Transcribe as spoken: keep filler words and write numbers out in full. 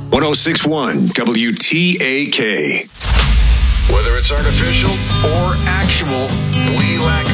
ten61 W T A K. Whether it's artificial or actual, we lack